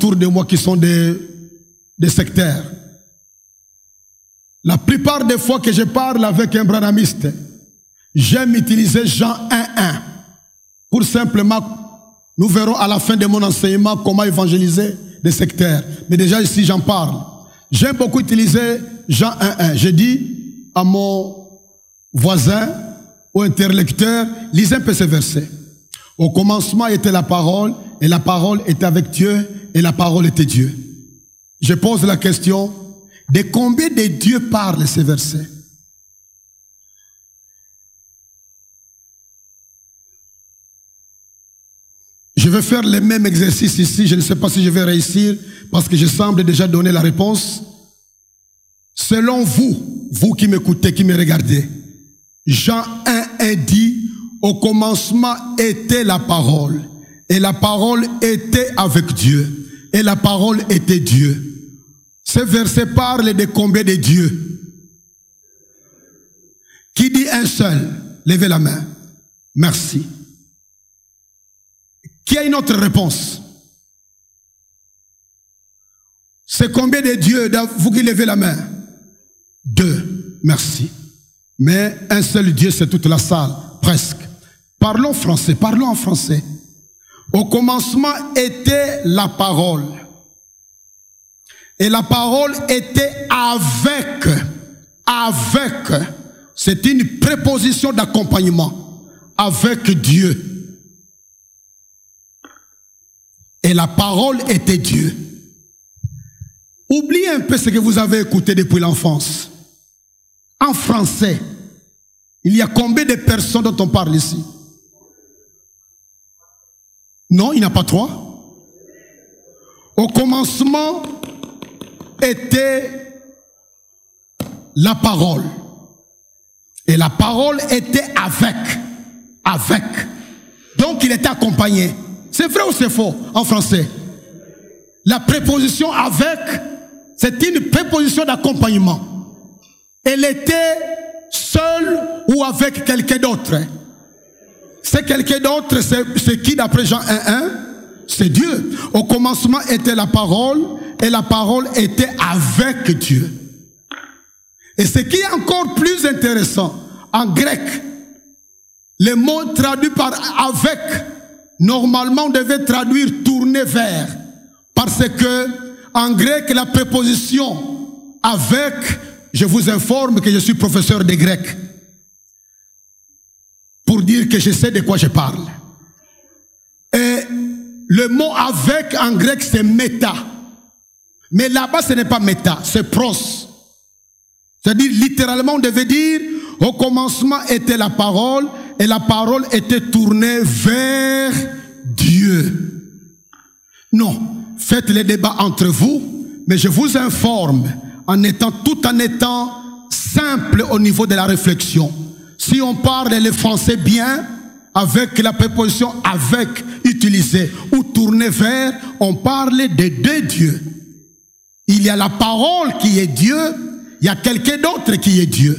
autour de moi qui sont des sectaires. La plupart des fois que je parle avec un branhamiste, j'aime utiliser Jean 1:1 pour simplement, nous verrons à la fin de mon enseignement comment évangéliser des sectaires. Mais déjà ici j'en parle. J'aime beaucoup utiliser Jean 1:1. Je dis à mon voisin ou interlocuteur, lisez un peu ce verset. Au commencement était la parole, et la parole était avec Dieu, et la parole était Dieu. Je pose la question, de combien de dieux parlent ces versets? Je vais faire le même exercice ici, je ne sais pas si je vais réussir, parce que je semble déjà donner la réponse. Selon vous, vous qui m'écoutez, qui me regardez, Jean 1:1 dit, au commencement était la parole, et la parole était avec Dieu, et la parole était Dieu. Ce verset parle de combien de dieux? Qui dit un seul? Levez la main. Merci. Qui a une autre réponse? C'est combien de dieux? Vous qui levez la main? 2. Merci. Mais un seul Dieu, c'est toute la salle, presque. Parlons français, parlons en français. Au commencement était la parole. Et la parole était avec. Avec. C'est une préposition d'accompagnement. Avec Dieu. Et la parole était Dieu. Oubliez un peu ce que vous avez écouté depuis l'enfance. En français, il y a combien de personnes dont on parle ici? Non, il n'y en a pas 3. Au commencement était la parole. Et la parole était avec. Avec. Donc il était accompagné. C'est vrai ou c'est faux en français? La préposition avec, c'est une préposition d'accompagnement. Elle était seule ou avec quelqu'un d'autre. C'est quelqu'un d'autre, c'est qui d'après Jean 1:1? C'est Dieu. Au commencement était la parole, et la parole était avec Dieu. Et ce qui est encore plus intéressant, en grec, le mot traduit par avec, normalement on devait traduire tourner vers. Parce que en grec, la préposition avec, je vous informe que je suis professeur de grec, pour dire que je sais de quoi je parle. Et le mot avec en grec c'est méta. Mais là-bas ce n'est pas méta, c'est pros. C'est-à-dire littéralement on devait dire au commencement était la parole et la parole était tournée vers Dieu. Non, faites les débats entre vous, mais je vous informe tout en étant simple au niveau de la réflexion. Si on parle le français bien, avec la préposition avec utilisée ou tournée vers, on parle de 2 dieux. Il y a la parole qui est Dieu, il y a quelqu'un d'autre qui est Dieu.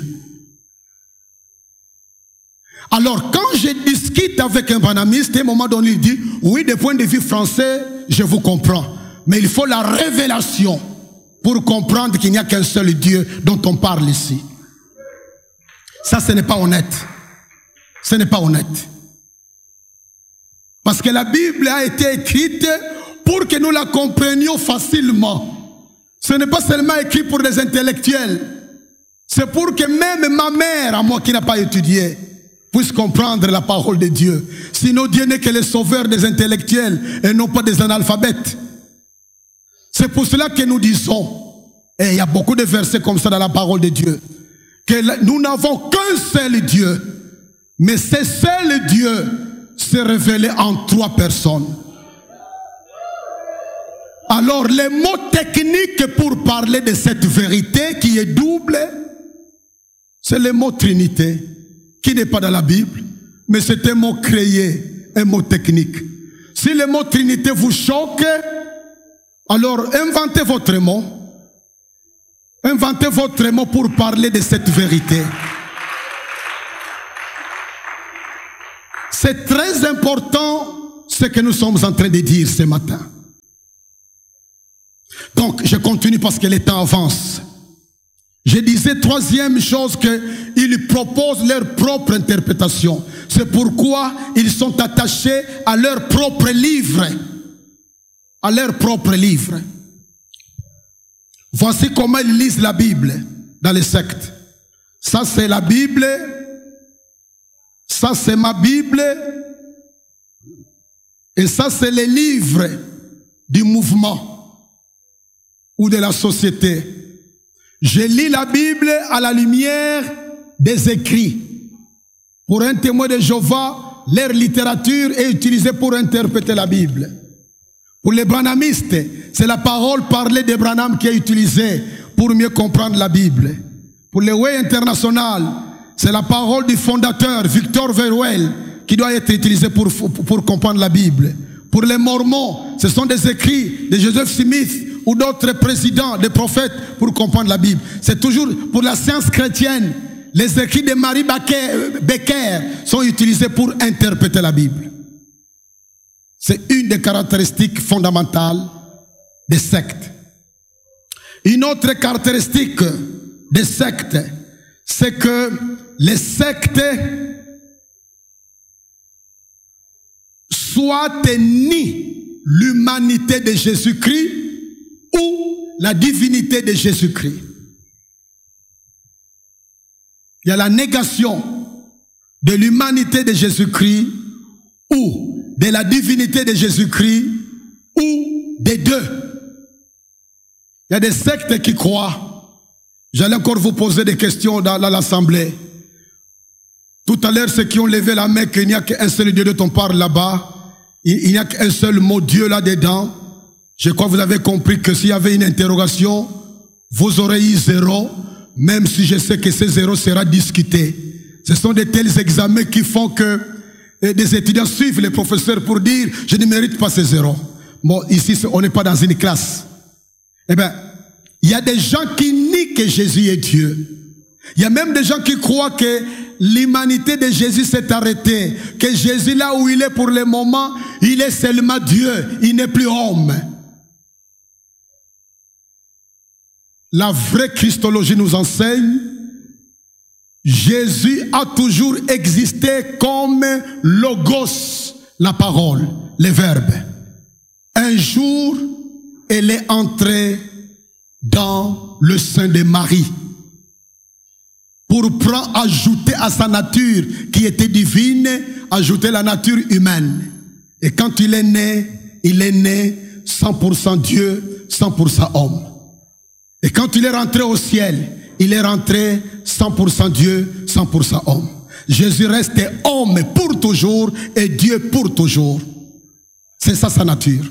Alors quand je discute avec un branhamiste, à un moment donné il dit, oui, du point de vue français, je vous comprends. Mais il faut la révélation pour comprendre qu'il n'y a qu'un seul Dieu dont on parle ici. Ça, ce n'est pas honnête. Ce n'est pas honnête. Parce que la Bible a été écrite pour que nous la comprenions facilement. Ce n'est pas seulement écrit pour des intellectuels. C'est pour que même ma mère, à moi qui n'a pas étudié, puisse comprendre la parole de Dieu. Sinon, Dieu n'est que le sauveur des intellectuels et non pas des analphabètes. C'est pour cela que nous disons, et il y a beaucoup de versets comme ça dans la parole de Dieu, que nous n'avons qu'un seul Dieu, mais ce seul Dieu s'est révélé en 3 personnes. Alors les mots techniques pour parler de cette vérité qui est double, c'est le mot Trinité, qui n'est pas dans la Bible, mais c'est un mot créé, un mot technique. Si le mot Trinité vous choque, alors inventez votre mot. Inventez votre mot pour parler de cette vérité. C'est très important ce que nous sommes en train de dire ce matin. Donc, je continue parce que le temps avance. Je disais, troisième chose, qu'ils proposent leur propre interprétation. C'est pourquoi ils sont attachés à leur propre livre. À leur propre livre. Voici comment ils lisent la Bible dans les sectes. Ça, c'est la Bible. Ça, c'est ma Bible. Et ça, c'est les livres du mouvement ou de la société. Je lis la Bible à la lumière des écrits. Pour un témoin de Jéhovah, leur littérature est utilisée pour interpréter la Bible. Pour les branhamistes, c'est la parole parlée de Branham qui est utilisée pour mieux comprendre la Bible. Pour les Way International, c'est la parole du fondateur, Victor Verwell, qui doit être utilisée pour comprendre la Bible. Pour les Mormons, ce sont des écrits de Joseph Smith ou d'autres présidents, des prophètes, pour comprendre la Bible. C'est toujours pour la science chrétienne. Les écrits de Mary Becker sont utilisés pour interpréter la Bible. C'est une des caractéristiques fondamentales des sectes. Une autre caractéristique des sectes, c'est que les sectes soit nient l'humanité de Jésus-Christ ou la divinité de Jésus-Christ. Il y a la négation de l'humanité de Jésus-Christ ou de la divinité de Jésus-Christ ou des deux. Il y a des sectes qui croient. J'allais encore vous poser des questions dans l'assemblée. Tout à l'heure, ceux qui ont levé la main qu'il n'y a qu'un seul Dieu dont on parle là-bas, il n'y a qu'un seul mot Dieu là-dedans. Je crois que vous avez compris que s'il y avait une interrogation, vous aurez eu 0, même si je sais que ce 0 sera discuté. Ce sont de tels examens qui font que des étudiants suivent les professeurs pour dire « je ne mérite pas ces 0 ». Bon, ici, on n'est pas dans une classe. Eh bien, il y a des gens qui nient que Jésus est Dieu. Il y a même des gens qui croient que l'humanité de Jésus s'est arrêtée, que Jésus, là où il est pour le moment, il est seulement Dieu, il n'est plus homme. La vraie Christologie nous enseigne, Jésus a toujours existé comme Logos, la parole, le verbe. Un jour, elle est entrée dans le sein de Marie pour ajouter à sa nature qui était divine, ajouter la nature humaine. Et quand il est né 100% Dieu, 100% homme. Et quand il est rentré au ciel, il est rentré 100% Dieu, 100% homme. Jésus reste homme pour toujours et Dieu pour toujours. C'est ça sa nature.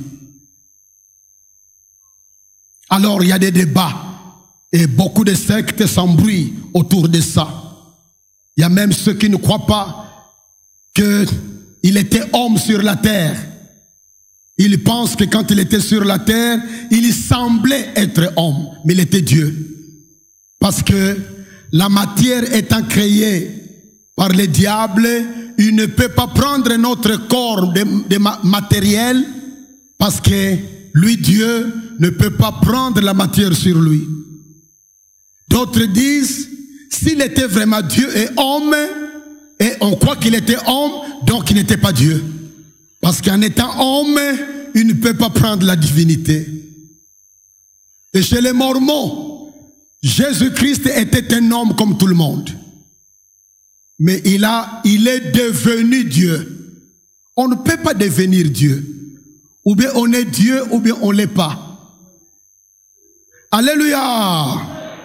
Alors il y a des débats et beaucoup de sectes s'embrouillent autour de ça. Il y a même ceux qui ne croient pas qu'il était homme sur la terre. Ils pensent que quand il était sur la terre, il semblait être homme, mais il était Dieu. Parce que la matière étant créée par le diable, il ne peut pas prendre notre corps de matériel parce que lui, Dieu, ne peut pas prendre la matière sur lui. D'autres disent, s'il était vraiment Dieu et homme, et on croit qu'il était homme, donc il n'était pas Dieu. Parce qu'en étant homme, il ne peut pas prendre la divinité. Et chez les Mormons, Jésus-Christ était un homme comme tout le monde. Mais il est devenu Dieu. On ne peut pas devenir Dieu. Ou bien on est Dieu, ou bien on ne l'est pas. Alléluia!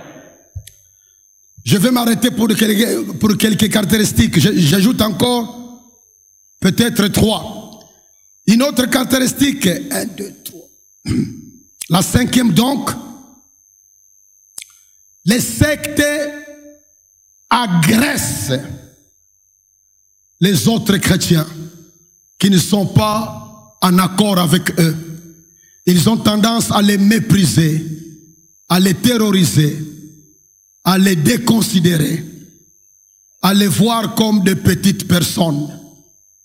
Je vais m'arrêter pour quelques caractéristiques. J'ajoute encore peut-être 3. Une autre caractéristique, 1, 2, 3. La 5e donc, les sectes agressent les autres chrétiens qui ne sont pas en accord avec eux. Ils ont tendance à les mépriser, à les terroriser, à les déconsidérer, à les voir comme de petites personnes.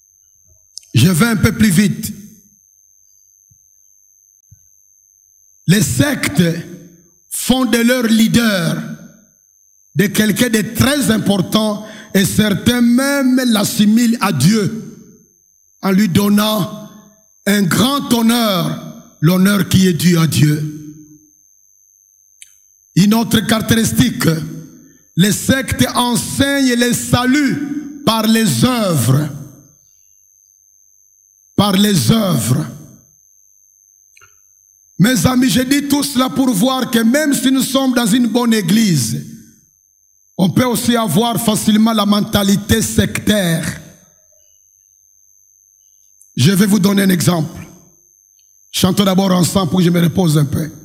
Je vais un peu plus vite. Les sectes font de leur leader de quelqu'un de très important et certains même l'assimilent à Dieu en lui donnant un grand honneur, l'honneur qui est dû à Dieu. Une autre caractéristique, les sectes enseignent le salut par les œuvres. Par les œuvres. Mes amis, je dis tout cela pour voir que même si nous sommes dans une bonne église, on peut aussi avoir facilement la mentalité sectaire. Je vais vous donner un exemple. Chantons d'abord ensemble pour que je me repose un peu.